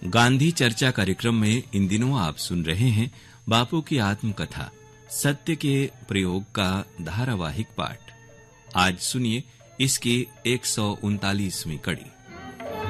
गांधी चर्चा कार्यक्रम में इन दिनों आप सुन रहे हैं बापू की आत्मकथा सत्य के प्रयोग का धारावाहिक पाठ। आज सुनिए इसकी 139वीं कड़ी।